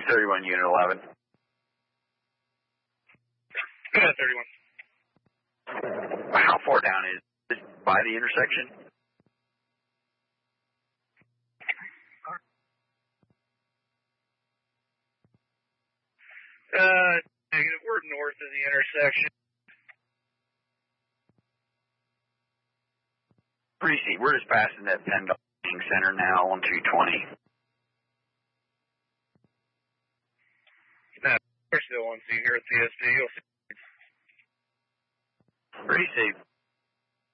31 Unit 11. Go ahead, 31. How far down is it by the intersection? Negative. We're north of the intersection. Precinct, we're just passing that Penn Shopping Center now on 220. No, we're still on scene here at CSP. Precinct.